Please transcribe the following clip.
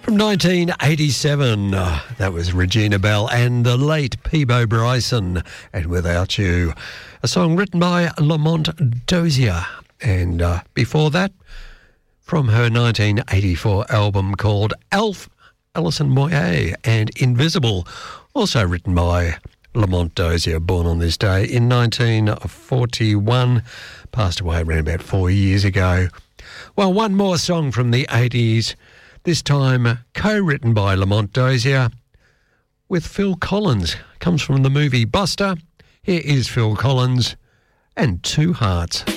From 1987, that was Regina Bell and the late Peabo Bryson, and Without You, a song written by Lamont Dozier. And before that, from her 1984 album called Alf, Alison Moyet and Invisible, also written by Lamont Dozier, born on this day in 1941, passed away around about 4 years ago. Well, one more song from the 80s, this time co-written by Lamont Dozier with Phil Collins. Comes from the movie Buster. Here is Phil Collins and Two Hearts.